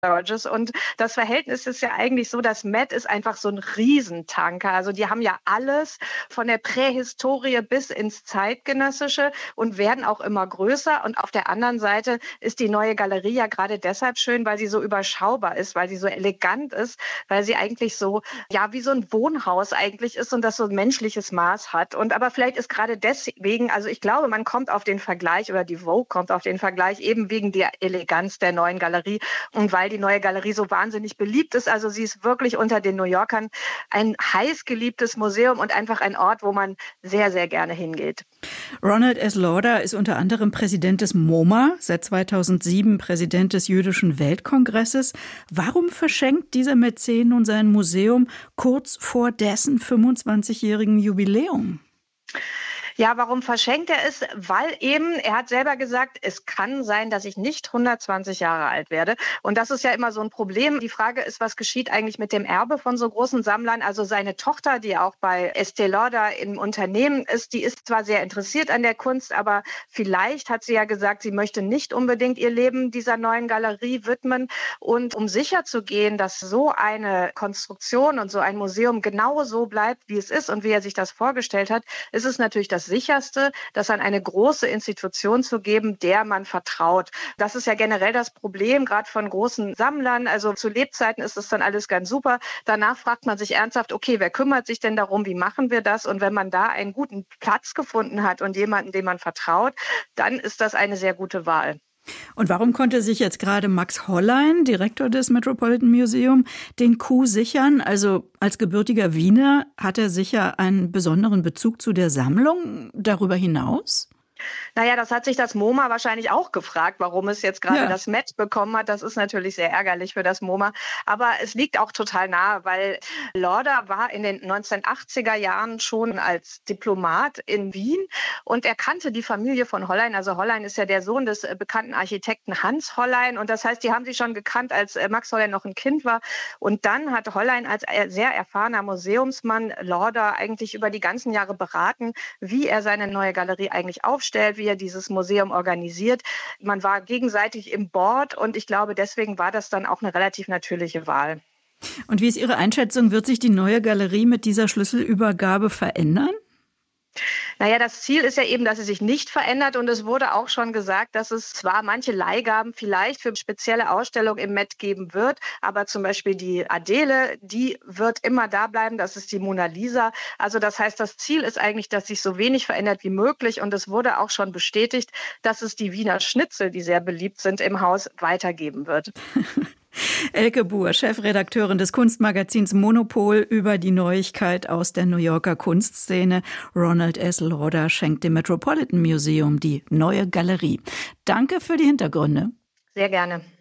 Burgess. Und das Verhältnis ist ja eigentlich so, das Met ist einfach so ein Riesentanker. Also die haben ja alles von der Prähistorie bis ins Zeitgenössische und werden auch immer größer. Und auf der anderen Seite ist die neue Galerie ja gerade deshalb schön, weil sie so überschaubar ist, weil sie so elegant ist, weil sie eigentlich so, ja, wie so ein Wohnhaus eigentlich ist und das so ein menschliches Maß hat. Und aber vielleicht ist gerade deswegen, also ich glaube, man kommt auf den Vergleich oder die Vogue kommt auf den Vergleich eben wegen der Eleganz der neuen Galerie und weil die neue Galerie so wahnsinnig beliebt ist. Also sie ist wirklich unter den New Yorkern ein heiß geliebtes Museum und einfach ein Ort, wo man sehr, sehr gerne hingeht. Ronald S. Lauder ist unter anderem Präsident des MoMA, seit 2007 Präsident des Jüdischen Weltkongresses. Warum verschenkt dieser Mäzen nun sein Museum kurz vor dessen 25-jährigen Jubiläum? Ja, warum verschenkt er es? Weil eben, er hat selber gesagt, es kann sein, dass ich nicht 120 Jahre alt werde. Und das ist ja immer so ein Problem. Die Frage ist, was geschieht eigentlich mit dem Erbe von so großen Sammlern? Also seine Tochter, die auch bei Estée Lauder im Unternehmen ist, die ist zwar sehr interessiert an der Kunst, aber vielleicht hat sie ja gesagt, sie möchte nicht unbedingt ihr Leben dieser neuen Galerie widmen. Und um sicher zu gehen, dass so eine Konstruktion und so ein Museum genau so bleibt, wie es ist und wie er sich das vorgestellt hat, ist es natürlich das Sicherste, das an eine große Institution zu geben, der man vertraut. Das ist ja generell das Problem, gerade von großen Sammlern. Also zu Lebzeiten ist das dann alles ganz super. Danach fragt man sich ernsthaft, okay, wer kümmert sich denn darum, wie machen wir das? Und wenn man da einen guten Platz gefunden hat und jemanden, dem man vertraut, dann ist das eine sehr gute Wahl. Und warum konnte sich jetzt gerade Max Hollein, Direktor des Metropolitan Museum, den Coup sichern? Also als gebürtiger Wiener hat er sicher einen besonderen Bezug zu der Sammlung darüber hinaus? Naja, das hat sich das MoMA wahrscheinlich auch gefragt, warum es jetzt gerade das Met bekommen hat. Das ist natürlich sehr ärgerlich für das MoMA. Aber es liegt auch total nahe, weil Lauder war in den 1980er Jahren schon als Diplomat in Wien und er kannte die Familie von Hollein. Also Hollein ist ja der Sohn des bekannten Architekten Hans Hollein. Und das heißt, die haben sich schon gekannt, als Max Hollein noch ein Kind war. Und dann hat Hollein als sehr erfahrener Museumsmann Lauder eigentlich über die ganzen Jahre beraten, wie er seine neue Galerie eigentlich aufstellt, wie er dieses Museum organisiert. Man war gegenseitig im Board und ich glaube, deswegen war das dann auch eine relativ natürliche Wahl. Und wie ist Ihre Einschätzung? Wird sich die neue Galerie mit dieser Schlüsselübergabe verändern? Naja, das Ziel ist ja eben, dass sie sich nicht verändert und es wurde auch schon gesagt, dass es zwar manche Leihgaben vielleicht für spezielle Ausstellungen im Met geben wird, aber zum Beispiel die Adele, die wird immer da bleiben, das ist die Mona Lisa. Also das heißt, das Ziel ist eigentlich, dass sich so wenig verändert wie möglich und es wurde auch schon bestätigt, dass es die Wiener Schnitzel, die sehr beliebt sind im Haus, weitergeben wird. Elke Buhr, Chefredakteurin des Kunstmagazins Monopol, über die Neuigkeit aus der New Yorker Kunstszene. Ronald S. Lauder schenkt dem Metropolitan Museum die neue Galerie. Danke für die Hintergründe. Sehr gerne.